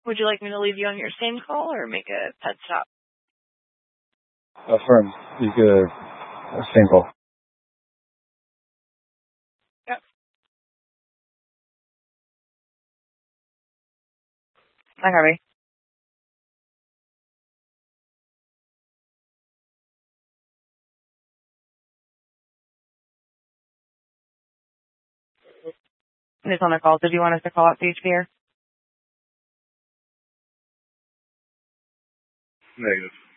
Would you like me to leave you on your same call or make a pet stop? Affirm. You could same call. Yep. Hi, Harvey. It's on the call. Did you want us to call out CHP? Negative.